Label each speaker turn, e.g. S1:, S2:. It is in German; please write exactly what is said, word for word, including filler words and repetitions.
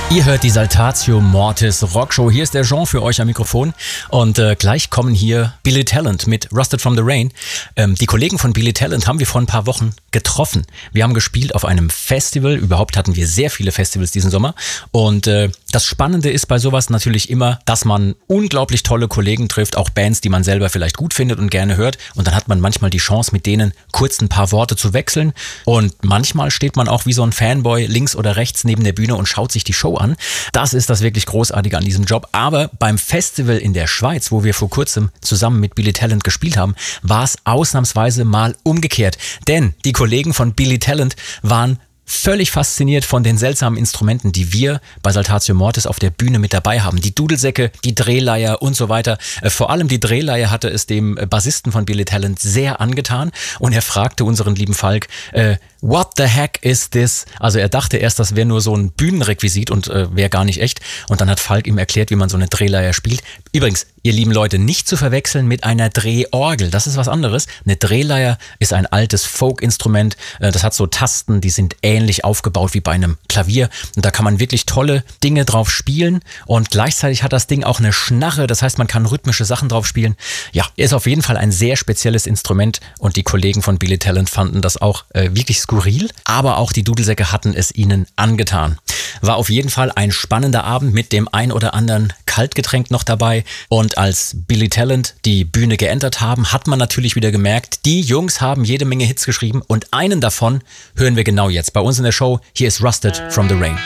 S1: Ihr hört die Saltatio Mortis Rockshow. Hier ist der Jean für euch am Mikrofon. Und äh, gleich kommen hier Billy Talent mit Rusted from the Rain. Ähm, die Kollegen von Billy Talent haben wir vor ein paar Wochen getroffen. Wir haben gespielt auf einem Festival. Überhaupt hatten wir sehr viele Festivals diesen Sommer. Und äh, das Spannende ist bei sowas natürlich immer, dass man unglaublich tolle Kollegen trifft, auch Bands, die man selber vielleicht gut findet und gerne hört. Und dann hat man manchmal die Chance, mit denen kurz ein paar Worte zu wechseln. Und manchmal steht man auch wie so ein Fanboy links oder rechts neben der Bühne und schaut sich die Show an. Das ist das wirklich Großartige an diesem Job. Aber beim Festival in der Schweiz, wo wir vor kurzem zusammen mit Billy Talent gespielt haben, war es ausnahmsweise mal umgekehrt. Denn die Kollegen von Billy Talent waren völlig fasziniert von den seltsamen Instrumenten, die wir bei Saltatio Mortis auf der Bühne mit dabei haben. Die Dudelsäcke, die Drehleier und so weiter. Äh, vor allem die Drehleier hatte es dem Bassisten von Billy Talent sehr angetan und er fragte unseren lieben Falk, äh, what the heck is this? Also er dachte erst, das wäre nur so ein Bühnenrequisit und äh, wäre gar nicht echt. Und dann hat Falk ihm erklärt, wie man so eine Drehleier spielt. Übrigens, ihr lieben Leute, nicht zu verwechseln mit einer Drehorgel. Das ist was anderes. Eine Drehleier ist ein altes Folk-Instrument. Äh, das hat so Tasten, die sind ähnlich ähnlich aufgebaut wie bei einem Klavier und da kann man wirklich tolle Dinge drauf spielen und gleichzeitig hat das Ding auch eine Schnarre, das heißt, man kann rhythmische Sachen drauf spielen. Ja, ist auf jeden Fall ein sehr spezielles Instrument und die Kollegen von Billy Talent fanden das auch äh, wirklich skurril, aber auch die Dudelsäcke hatten es ihnen angetan. War auf jeden Fall ein spannender Abend mit dem ein oder anderen Kaltgetränk noch dabei und als Billy Talent die Bühne geentert haben, hat man natürlich wieder gemerkt, die Jungs haben jede Menge Hits geschrieben und einen davon hören wir genau jetzt bei uns in der Show. Hier ist Rusted from the Rain.